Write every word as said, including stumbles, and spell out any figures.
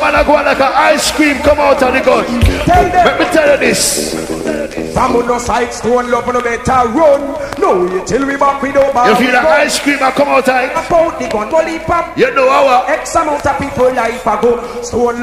Man, I go like an ice cream come out of the gun. Let me tell you this. From no side stone love no better run. No, you till we back with over. You feel the ice cream I come out of it? About the gun, pop. You know our X amount of people life ago. Stone